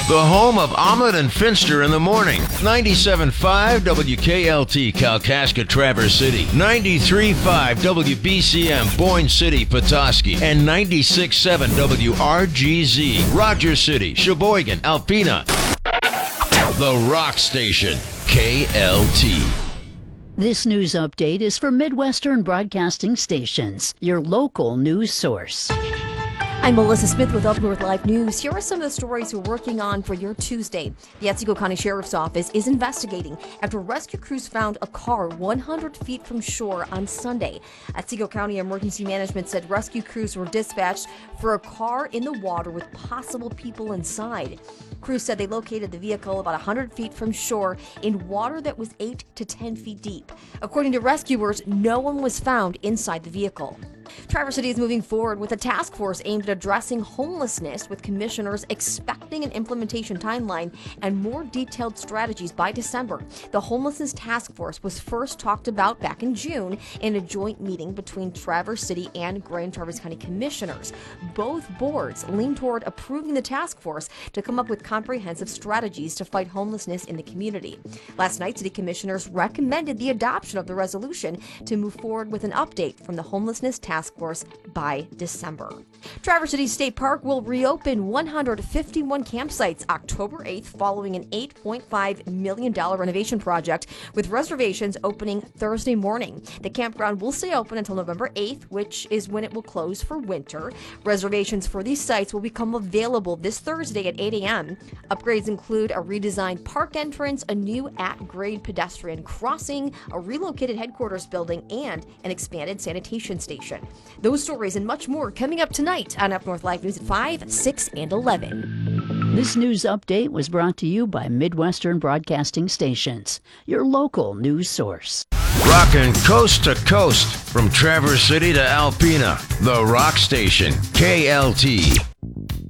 The home of Omelet and Finster in the morning. 97.5 WKLT Kalkaska Traverse City. 93.5 WBCM Boyne City Petoskey. And 96.7 WRGZ Rogers City, Sheboygan, Alpena. The Rock Station. KLT. This news update is for Midwestern Broadcasting Stations, your local news source. I'm Melissa Smith with Up North Live News. Here are some of the stories we're working on for your Tuesday. The Otsego County Sheriff's Office is investigating after rescue crews found a car 100 feet from shore on Sunday. Otsego County Emergency Management said rescue crews were dispatched for a car in the water with possible people inside. Crews said they located the vehicle about 100 feet from shore in water that was 8 to 10 feet deep. According to rescuers, no one was found inside the vehicle. Traverse City is moving forward with a task force aimed at addressing homelessness, with commissioners expecting an implementation timeline and more detailed strategies by December. The homelessness task force was first talked about back in June in a joint meeting between Traverse City and Grand Traverse County commissioners. Both boards lean toward approving the task force to come up with comprehensive strategies to fight homelessness in the community. Last night, city commissioners recommended the adoption of the resolution to move forward with an update from the homelessness task force by December. Traverse City State Park will reopen 151 campsites October 8th following an $8.5 million renovation project, with reservations opening Thursday morning. The campground will stay open until November 8th, which is when it will close for winter. Reservations for these sites will become available this Thursday at 8 a.m. Upgrades include a redesigned park entrance, a new at-grade pedestrian crossing, a relocated headquarters building, and an expanded sanitation station. Those stories and much more coming up tonight on Up North Live News at 5, 6, and 11. This news update was brought to you by Midwestern Broadcasting Stations, your local news source. Rockin' coast to coast from Traverse City to Alpena. The Rock Station. KLT.